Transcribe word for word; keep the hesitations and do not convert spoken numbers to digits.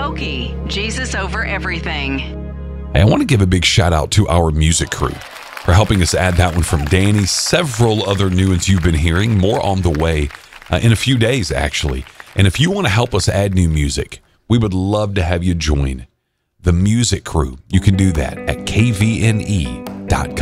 Koki, Jesus Over Everything. Hey, I want to give a big shout out to our music crew for helping us add that one from Danny. Several other new ones you've been hearing, more on the way uh, in a few days, actually. And if you want to help us add new music, we would love to have you join the music crew. You can do that at K V N E dot com.